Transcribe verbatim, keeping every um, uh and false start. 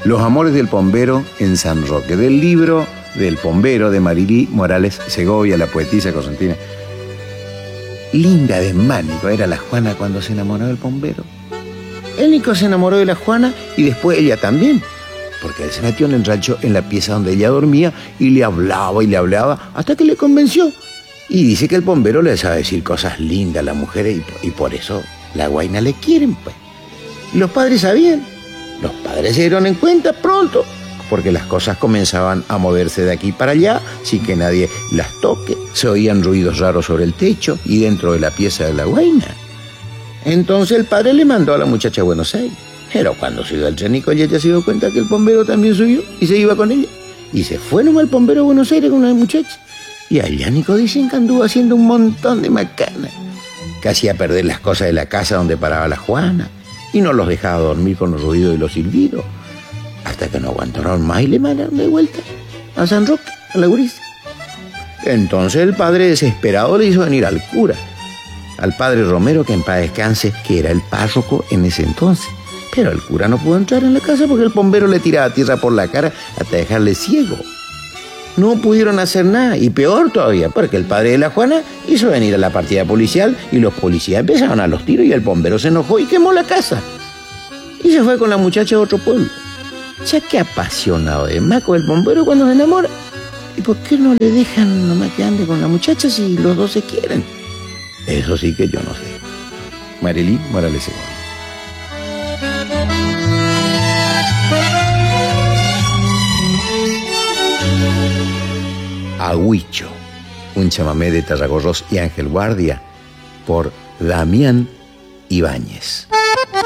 Los amores del pombero en San Roque, del libro del pombero de Marilí Morales Segovia, la poetisa correntina. Linda de mánico era la Juana cuando se enamoró del pombero. El Nico se enamoró de la Juana y después ella también, porque él se metió en el rancho, en la pieza donde ella dormía, y le hablaba y le hablaba hasta que le convenció. Y dice que el pombero le sabe decir cosas lindas a las mujeres y, y por eso la guaina le quieren, pues. Y los padres sabían. Los padres se dieron en cuenta pronto, porque las cosas comenzaban a moverse de aquí para allá sin que nadie las toque. Se oían ruidos raros sobre el techo y dentro de la pieza de la guaina. Entonces el padre le mandó a la muchacha a Buenos Aires. Pero cuando subió al tren, Nico, ella se dio cuenta que el pombero también subió y se iba con ella. Y se fue nomás el pombero a Buenos Aires con una muchacha. Y allá Nico dicen que anduvo haciendo un montón de macanas, que hacía perder las cosas de la casa donde paraba la Juana y no los dejaba dormir con los ruidos y los silbidos, hasta que no aguantaron más y le mandaron de vuelta a San Roque, a la gurisa. Entonces el padre, desesperado, le hizo venir al cura, al padre Romero, que en paz descanse, que era el párroco en ese entonces. Pero el cura no pudo entrar en la casa porque el pombero le tiraba tierra por la cara hasta dejarle ciego. No pudieron hacer nada, y peor todavía, porque el padre de la Juana hizo venir a la partida policial y los policías empezaron a los tiros y el pombero se enojó y quemó la casa. Y se fue con la muchacha a otro pueblo. Ya que apasionado de maco el pombero cuando se enamora. ¿Y por qué no le dejan nomás que ande con la muchacha si los dos se quieren? Eso sí que yo no sé. Marilí Morales Segovia. Agüicho, un chamamé de Tarragorros y Ángel Guardia, por Damián Ibáñez.